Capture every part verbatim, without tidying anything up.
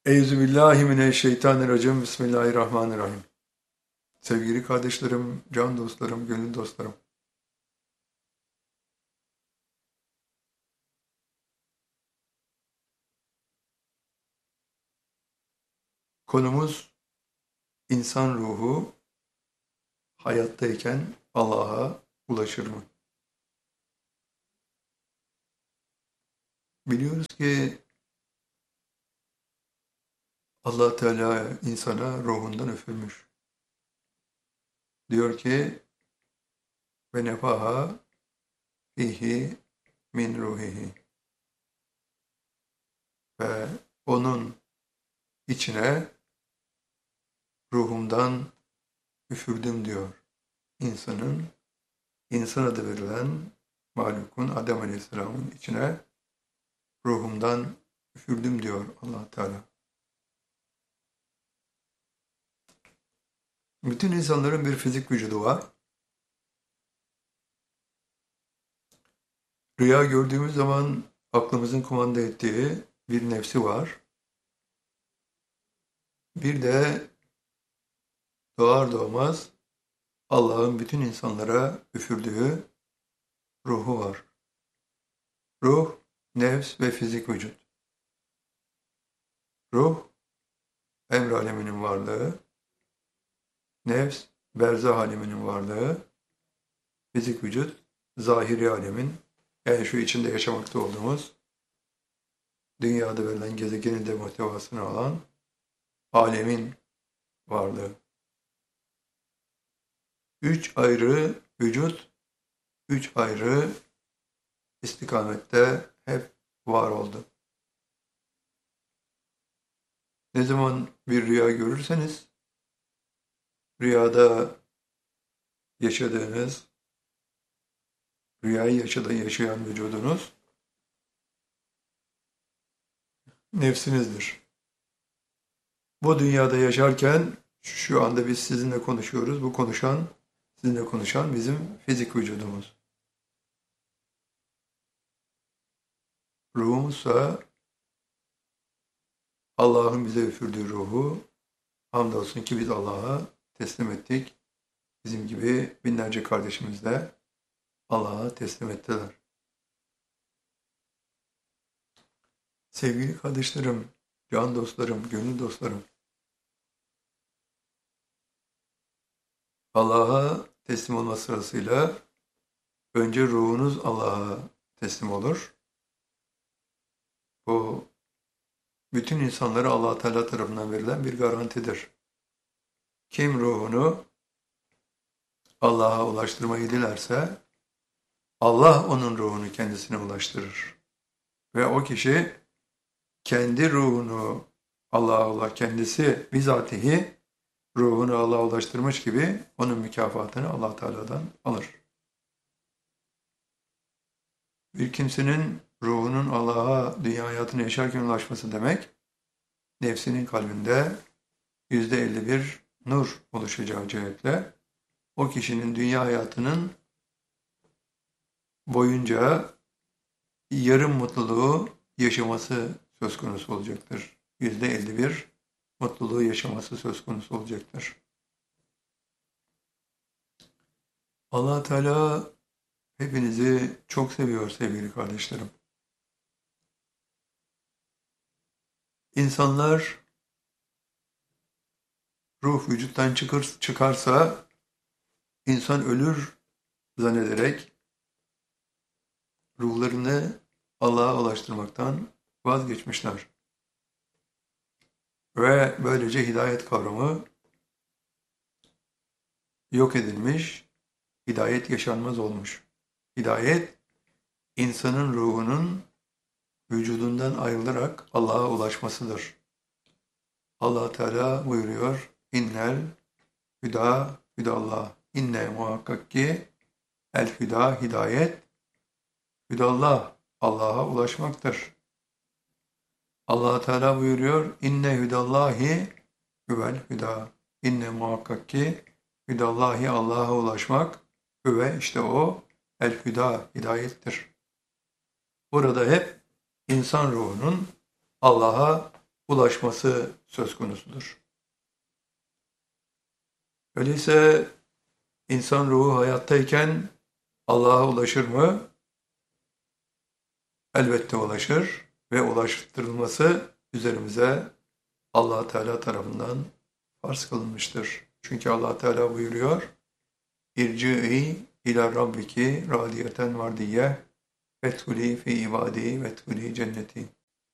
Euzubillahimineşşeytanirracim. Bismillahirrahmanirrahim. Sevgili kardeşlerim, can dostlarım, gönül dostlarım. Konumuz insan ruhu hayattayken Allah'a ulaşır mı? Biliyoruz ki Allah Teala insana ruhundan üfürmüş. Diyor ki ve nefaha fihi min ruhihi, ve onun içine ruhumdan üfürdüm diyor. İnsanın, insan adı verilen mahlukun, Adem Aleyhisselam'ın içine ruhumdan üfürdüm diyor Allah Teala. Bütün insanların bir fizik vücudu var. Rüya gördüğümüz zaman aklımızın kumanda ettiği bir nefsi var. Bir de doğar doğmaz Allah'ın bütün insanlara üfürdüğü ruhu var. Ruh, nefs ve fizik vücut. Ruh, emr aleminin varlığı. Nefs, berzah aleminin varlığı. Fizik vücut, zahiri alemin, yani şu içinde yaşamakta olduğumuz, dünyada verilen gezegenin de muhtevasını alan alemin varlığı. Üç ayrı vücut, üç ayrı istikamette hep var oldu. Ne zaman bir rüya görürseniz, rüyada yaşadığınız, rüyayı yaşadığı yaşayan vücudunuz nefsinizdir. Bu dünyada yaşarken şu anda biz sizinle konuşuyoruz. Bu konuşan, sizinle konuşan bizim fizik vücudumuz. Ruhumuzsa Allah'ın bize üfürdüğü ruhu, hamdolsun ki biz Allah'a teslim ettik. Bizim gibi binlerce kardeşimiz de Allah'a teslim ettiler. Sevgili kardeşlerim, can dostlarım, gönül dostlarım, Allah'a teslim olma sırasıyla önce ruhunuz Allah'a teslim olur. Bu bütün insanlara Allah Teala tarafından verilen bir garantidir. Kim ruhunu Allah'a ulaştırmayı dilerse Allah onun ruhunu kendisine ulaştırır. Ve o kişi kendi ruhunu Allah'a Allah kendisi bizatihi ruhunu Allah'a ulaştırmış gibi onun mükafatını Allah Teala'dan alır. Bir kimsenin ruhunun Allah'a dünya hayatını yaşarken ulaşması demek, nefsinin kalbinde yüzde elli bir nur oluşacağı cihetle o kişinin dünya hayatının boyunca yarım mutluluğu yaşaması söz konusu olacaktır. yüzde elli bir mutluluğu yaşaması söz konusu olacaktır. Allah Teala hepinizi çok seviyor sevgili kardeşlerim. İnsanlar ruh vücuttan çıkır, çıkarsa insan ölür zannederek ruhlarını Allah'a ulaştırmaktan vazgeçmişler. Ve böylece hidayet kavramı yok edilmiş, hidayet yaşanmaz olmuş. Hidayet, insanın ruhunun vücudundan ayrılarak Allah'a ulaşmasıdır. Allah Teala buyuruyor, İnnel hüda hüdallah. İnne muhakkak ki el hüda hidayet, hüdallah Allah'a ulaşmaktır. Allah Teala buyuruyor, İnne hüdallahi hüvel hüda. İnne muhakkak ki hüdallahi Allah'a ulaşmak, hüve işte o el hüda hidayettir. Burada hep insan ruhunun Allah'a ulaşması söz konusudur. Öyleyse insan ruhu hayattayken Allah'a ulaşır mı? Elbette ulaşır ve ulaştırılması üzerimize Allah Teala tarafından farz kılınmıştır. Çünkü Allah Teala buyuruyor: İrci'i ila rabbiki radiyeten mardiyye fethuli fi ibadi vethuli cenneti.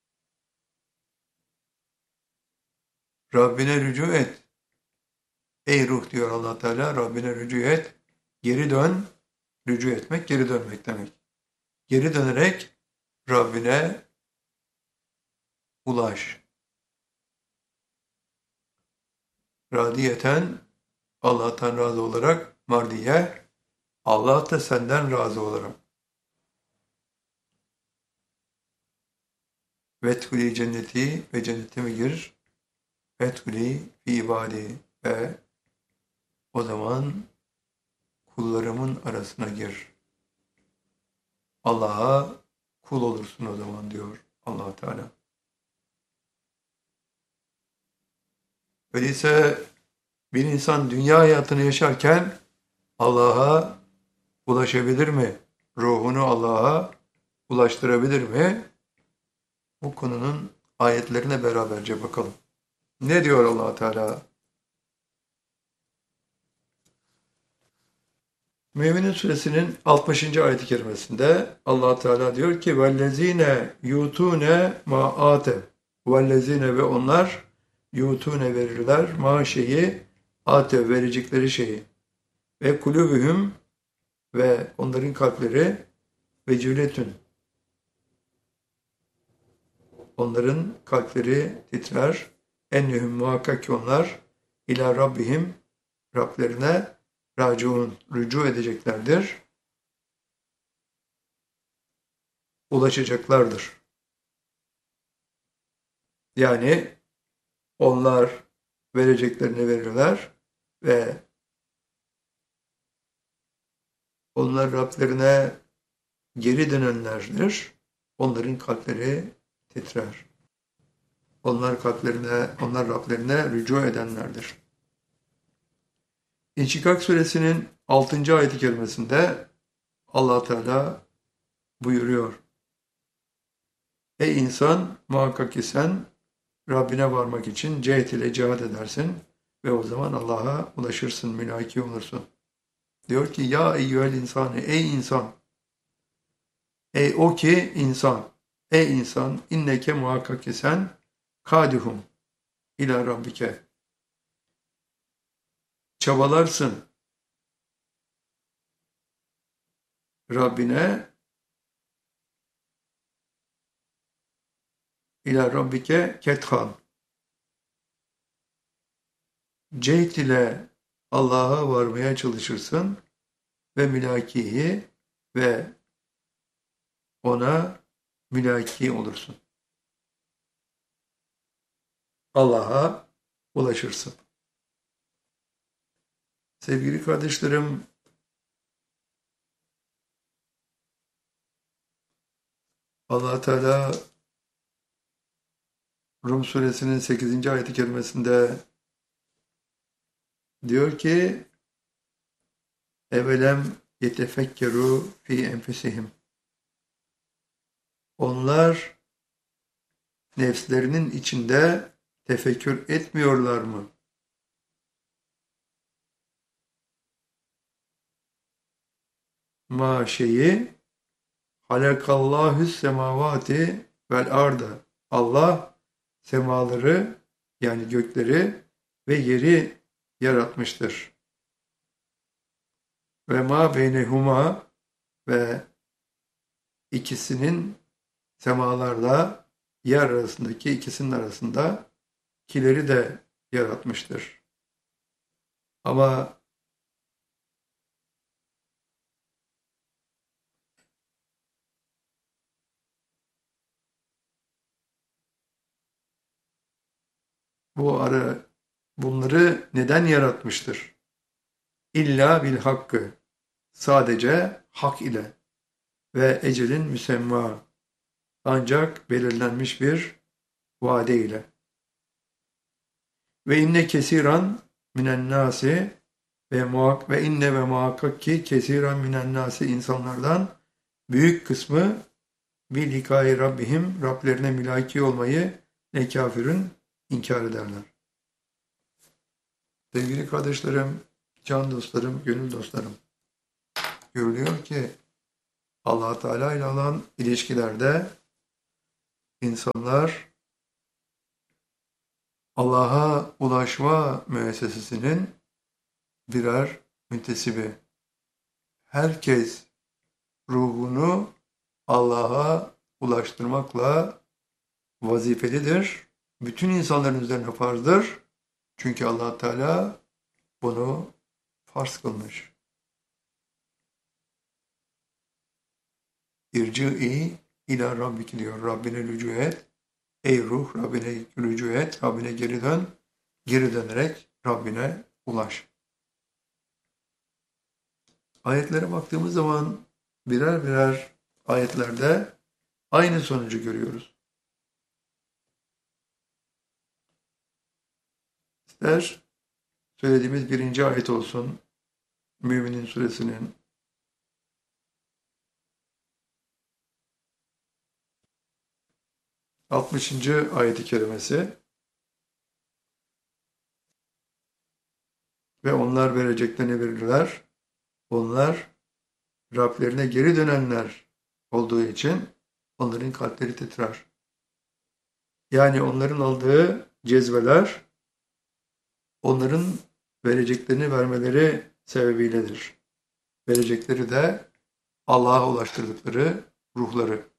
Rabbine rücu et. Ey ruh, diyor Allah Teala, Rabbine rücu et. Geri dön. Rücu etmek geri dönmek demek. Geri dönerek Rabbine ulaş. Radiyeten, Allah'tan razı olarak, mardiye, Allah da senden razı olarak. Vethuli cenneti, ve cennetime gir. Vethuli fi ibadi, ve o zaman kullarımın arasına gir. Allah'a kul olursun o zaman, diyor Allah Teala. Öyleyse bir insan dünya hayatını yaşarken Allah'a ulaşabilir mi? Ruhunu Allah'a ulaştırabilir mi? Bu konunun ayetlerine beraberce bakalım. Ne diyor Allah Teala? Mü'minin suresinin altmışıncı ayet-i kerimesinde Allah Teala diyor ki: "Vellezine yutune ma ate." Vellezine, ve onlar yutune verirler ma şeyi, ate verecekleri şeyi, ve kulübühüm, ve onların kalpleri, ve cületün, onların kalpleri titrer, ennehum, muhakkak ki onlar, ila rabbihim, Rablerine raciun, rücu edeceklerdir, ulaşacaklardır. Yani onlar vereceklerini verirler ve onlar Rablerine geri dönenlerdir. Onların kalpleri titrer. Onlar kalplerine, onlar Rablerine rücu edenlerdir. İnşikak suresinin altıncı ayet-i kerimesinde Allah Teala buyuruyor: Ey insan, muhakkak ki sen Rabbine varmak için cehd ile cihad edersin ve o zaman Allah'a ulaşırsın, mülaki olursun. Diyor ki: Ya eyyühel insan, ey insan, ey o ki insan, ey insan, inneke, muhakkak ki sen, kadihum ila rabbike, çabalarsın Rabbine, ila rabbike kethan, cehd ile Allah'a varmaya çalışırsın ve mülakiyi, ve ona mülaki olursun. Allah'a ulaşırsın. Sevgili kardeşlerim, Allah Teala Rum suresinin sekizinci ayet-i kerimesinde diyor ki: Evelem yetefekkeru fi enfusihim. Onlar nefslerinin içinde tefekkür etmiyorlar mı? Ma şeyi halakallahü's semavati vel arda. Allah semaları, yani gökleri ve yeri yaratmıştır. Ve ma beynehuma, ve ikisinin, semalarla yer arasındaki, ikisinin arasında kileri de yaratmıştır. Ama bu ara bunları neden yaratmıştır? İlla bil hakkı, sadece hak ile, ve ecelin müsemma, ancak belirlenmiş bir vade ile. Ve inne kesiran minen nasi ve muhak ve inne ve muhakkak ki kesiran minen nasi insanlardan büyük kısmı bir likai Rabbihim Rablerine mülaki olmayı ne kafirün inkar ederler. Sevgili kardeşlerim, can dostlarım, gönül dostlarım, görülüyor ki Allah Teala ile olan ilişkilerde insanlar Allah'a ulaşma müessesesinin birer müntesibi. Herkes ruhunu Allah'a ulaştırmakla vazifelidir. Bütün insanların üzerine farzdır. Çünkü Allah Teala bunu farz kılmış. İrci'i ila Rabbik diyor. Rabbine rücu et. Ey ruh Rabbine rücu et. Rabbine geri dön. Geri dönerek Rabbine ulaş. Ayetlere baktığımız zaman birer birer ayetlerde aynı sonucu görüyoruz. İster söylediğimiz birinci ayet olsun, Müminin suresinin altmışıncı ayet-i kerimesi ve onlar vereceklerini verirler. Onlar Rablerine geri dönenler olduğu için onların kalpleri titrer. Yani onların aldığı cezveler onların vereceklerini vermeleri sebebiyledir. Verecekleri de Allah'a ulaştırdıkları ruhları.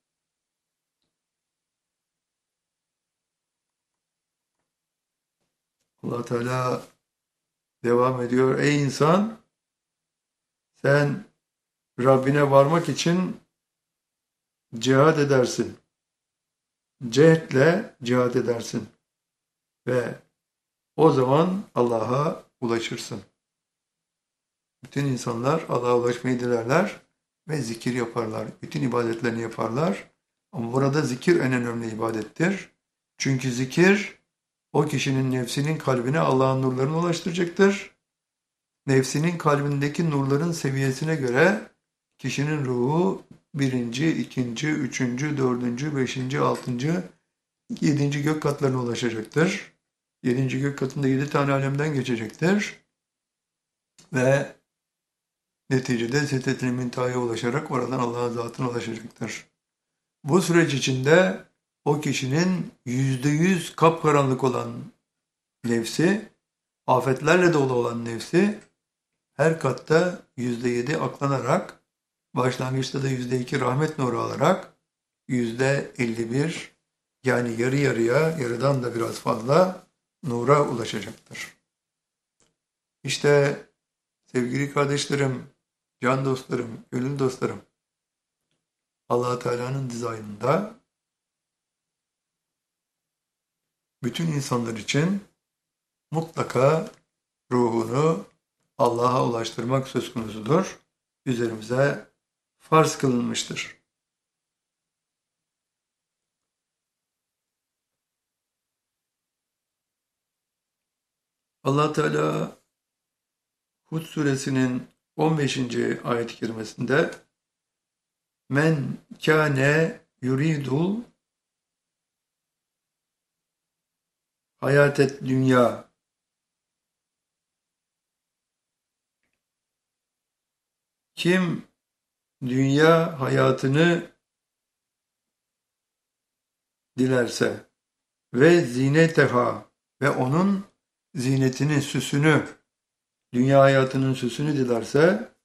Allah Teala devam ediyor. Ey insan, sen Rabbine varmak için cihad edersin. Cehdle cihad edersin. Ve o zaman Allah'a ulaşırsın. Bütün insanlar Allah'a ulaşmayı dilerler ve zikir yaparlar. Bütün ibadetlerini yaparlar. Ama burada zikir en önemli ibadettir. Çünkü zikir o kişinin nefsinin kalbine Allah'ın nurlarını ulaştıracaktır. Nefsinin kalbindeki nurların seviyesine göre kişinin ruhu birinci, ikinci, üçüncü, dördüncü, beşinci, altıncı, yedinci gök katlarına ulaşacaktır. Yedinci gök katında yedi tane alemden geçecektir. Ve neticede Sidret-i Münteha'ya ulaşarak oradan Allah'ın zatına ulaşacaktır. Bu süreç içinde o kişinin yüzde yüz kapkaranlık olan nefsi, afetlerle dolu olan nefsi her katta yüzde yedi aklanarak, başlangıçta da yüzde iki rahmet nuru alarak yüzde elli bir yani yarı yarıya, yarıdan da biraz fazla nura ulaşacaktır. İşte sevgili kardeşlerim, can dostlarım, gönül dostlarım, Allah Teala'nın dizaynında bütün insanlar için mutlaka ruhunu Allah'a ulaştırmak söz konusudur. Üzerimize farz kılınmıştır. Allah Teala Hud suresinin on beşinci ayet-i kerimesinde men kâne yuridul hayatet dünya kim dünya hayatını dilerse ve zineteha ve onun zinetini, süsünü, dünya hayatının süsünü dilerse